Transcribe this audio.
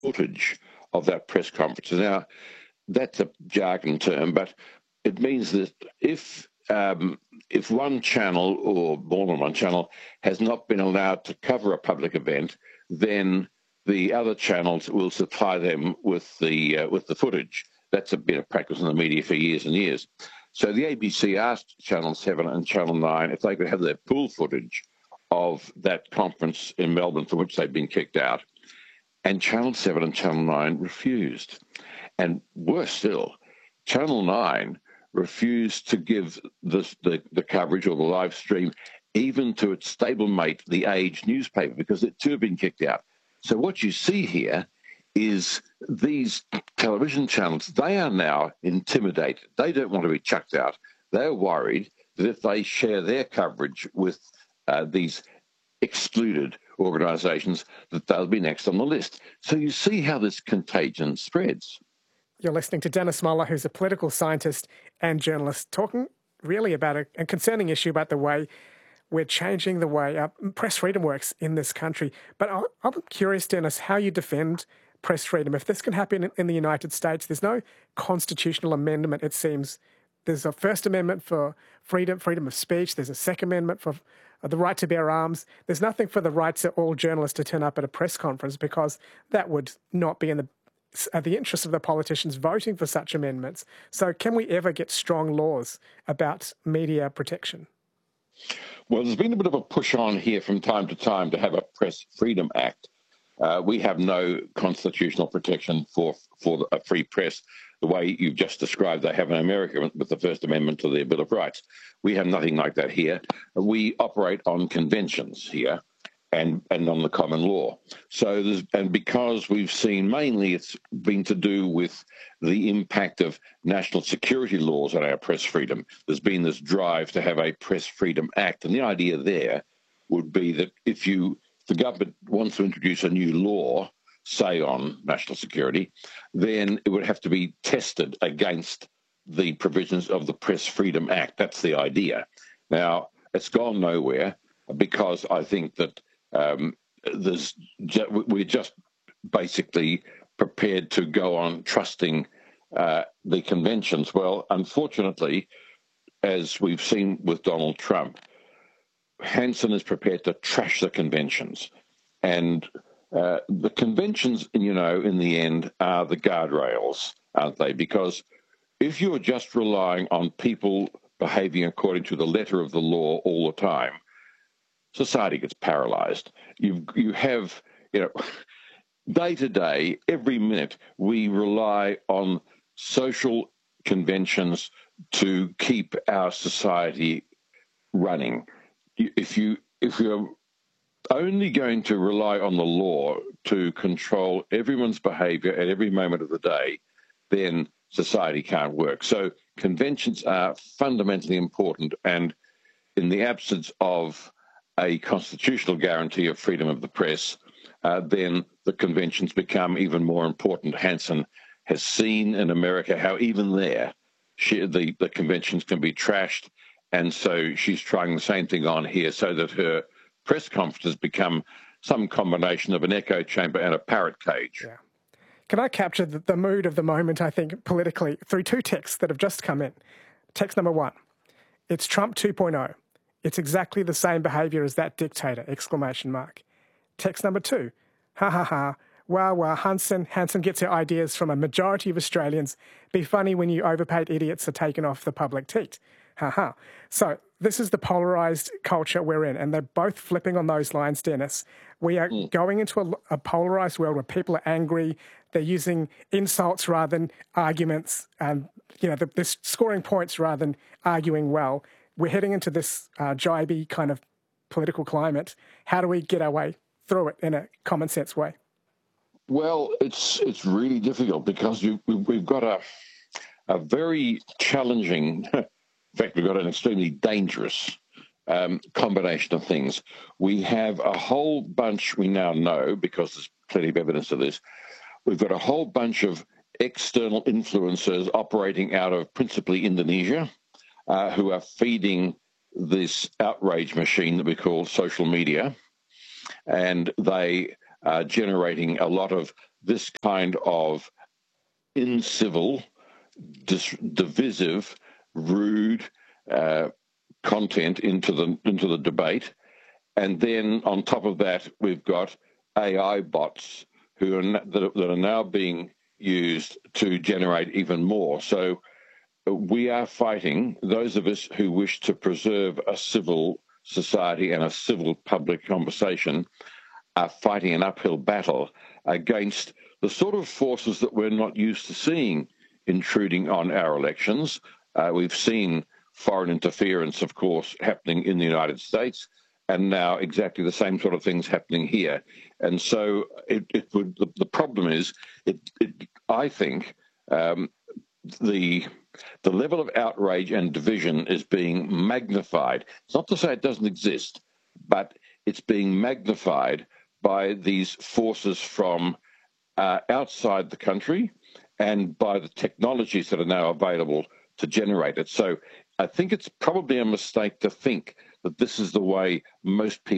footage of that press conference. Now, that's a jargon term, but it means that if one channel or more than one channel has not been allowed to cover a public event, then the other channels will supply them with the footage. That's been a practice in the media for years and years. So the ABC asked Channel 7 and Channel 9 if they could have their pool footage of that conference in Melbourne from which they'd been kicked out. And Channel 7 and Channel 9 refused. And worse still, Channel 9 refused to give the coverage or the live stream even to its stablemate, The Age newspaper, because it too had been kicked out. So what you see here is these television channels, they are now intimidated. They don't want to be chucked out. They're worried that if they share their coverage with these excluded organisations, that they'll be next on the list. So you see how this contagion spreads. You're listening to Dennis Moller, who's a political scientist and journalist, talking really about a concerning issue about the way we're changing the way press freedom works in this country. But I'm curious, Dennis, how you defend press freedom. If this can happen in the United States, there's no constitutional amendment, it seems. There's a First Amendment for freedom of speech. There's a Second Amendment for the right to bear arms. There's nothing for the rights of all journalists to turn up at a press conference, because that would not be in the interest of the politicians voting for such amendments. So can we ever get strong laws about media protection? Well, there's been a bit of a push on here from time to time to have a Press Freedom Act. We have no constitutional protection for a free press the way you've just described they have in America with the First Amendment to their Bill of Rights. We have nothing like that here. We operate on conventions here and on the common law. And because we've seen mainly it's been to do with the impact of national security laws on our press freedom, there's been this drive to have a Press Freedom Act. And the idea there would be that if the government wants to introduce a new law, say on national security, then it would have to be tested against the provisions of the Press Freedom Act. That's the idea. Now, it's gone nowhere because I think that we're just basically prepared to go on trusting the conventions. Well, unfortunately, as we've seen with Donald Trump, Hanson is prepared to trash the conventions. And the conventions, in the end, are the guardrails, aren't they? Because if you're just relying on people behaving according to the letter of the law all the time, society gets paralyzed. You have, day to day, every minute, we rely on social conventions to keep our society running. If you're only going to rely on the law to control everyone's behavior at every moment of the day, then society can't work. So conventions are fundamentally important, and in the absence of a constitutional guarantee of freedom of the press, then the conventions become even more important. Hanson has seen in America how even there the conventions can be trashed, and so she's trying the same thing on here so that her press conferences become some combination of an echo chamber and a parrot cage. Yeah. Can I capture the mood of the moment, I think, politically, through two texts that have just come in? Text number 1, it's Trump 2.0. It's exactly the same behaviour as that dictator, ! Text number 2, ha ha ha, wow, Hanson gets her ideas from a majority of Australians. Be funny when you overpaid idiots are taken off the public teat. Ha ha. So this is the polarised culture we're in, and they're both flipping on those lines, Dennis. We are going into a polarised world where people are angry. They're using insults rather than arguments, and they're scoring points rather than arguing well. We're heading into this jibey kind of political climate. How do we get our way through it in a common sense way? Well, it's really difficult because we've got a very challenging, in fact, we've got an extremely dangerous combination of things. We have a whole bunch, we now know, because there's plenty of evidence of this, we've got a whole bunch of external influencers operating out of principally Indonesia, who are feeding this outrage machine that we call social media, and they are generating a lot of this kind of incivil, divisive, rude content into the debate. And then on top of that, we've got AI bots that are now being used to generate even more. So we are fighting, those of us who wish to preserve a civil society and a civil public conversation are fighting an uphill battle against the sort of forces that we're not used to seeing intruding on our elections. We've seen foreign interference, of course, happening in the United States, and now exactly the same sort of things happening here. And so the problem is, I think, the level of outrage and division is being magnified. It's not to say it doesn't exist, but it's being magnified by these forces from outside the country and by the technologies that are now available to generate it. So I think it's probably a mistake to think that this is the way most people